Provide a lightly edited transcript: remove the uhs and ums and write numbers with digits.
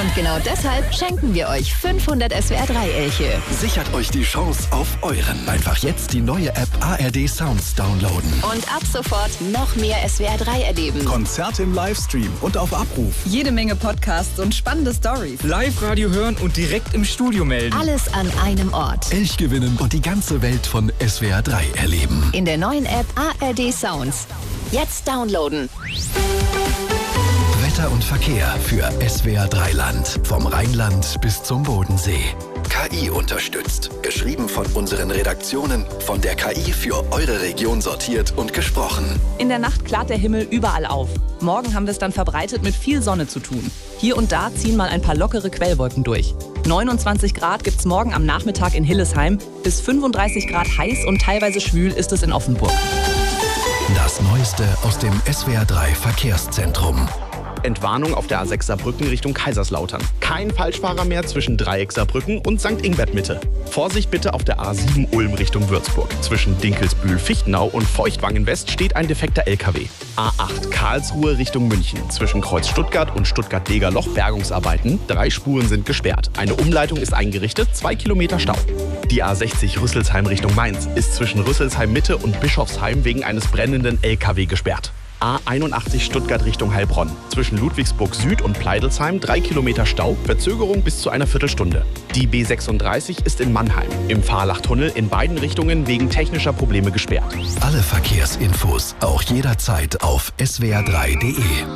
Und genau deshalb schenken wir euch 500 SWR3-Elche. Sichert euch die Chance auf euren. Einfach jetzt die neue App ARD Sounds downloaden. Und ab sofort noch mehr SWR3 erleben. Konzerte im Livestream und auf Abruf. Jede Menge Podcasts und spannende Stories. Live-Radio hören und direkt im Studio melden. Alles an einem Ort. Elch gewinnen und die ganze Welt von SWR3 erleben. In der neuen App ARD Sounds. Jetzt downloaden. Wetter und Verkehr für SWR3 Land. Vom Rheinland bis zum Bodensee. KI unterstützt. Geschrieben von unseren Redaktionen, von der KI für eure Region sortiert und gesprochen. In der Nacht klart der Himmel überall auf. Morgen haben wir es dann verbreitet mit viel Sonne zu tun. Hier und da ziehen mal ein paar lockere Quellwolken durch. 29 Grad gibt's morgen am Nachmittag in Hillesheim. Bis 35 Grad heiß und teilweise schwül ist es in Offenburg. Das Neueste aus dem SWR3 Verkehrszentrum. Entwarnung auf der A6 Saarbrücken Richtung Kaiserslautern. Kein Falschfahrer mehr zwischen Dreieck Saarbrücken und St. Ingbert Mitte. Vorsicht bitte auf der A7 Ulm Richtung Würzburg. Zwischen Dinkelsbühl-Fichtenau und Feuchtwangen West steht ein defekter LKW. A8 Karlsruhe Richtung München. Zwischen Kreuz Stuttgart und Stuttgart-Degerloch Bergungsarbeiten. 3 Spuren sind gesperrt. Eine Umleitung ist eingerichtet, 2 Kilometer Stau. Die A60 Rüsselsheim Richtung Mainz ist zwischen Rüsselsheim Mitte und Bischofsheim wegen eines brennenden LKW gesperrt. A81 Stuttgart Richtung Heilbronn. Zwischen Ludwigsburg Süd und Pleidelsheim 3 Kilometer Stau, Verzögerung bis zu einer Viertelstunde. Die B36 ist in Mannheim, im Fahrlachtunnel in beiden Richtungen wegen technischer Probleme gesperrt. Alle Verkehrsinfos auch jederzeit auf swr3.de.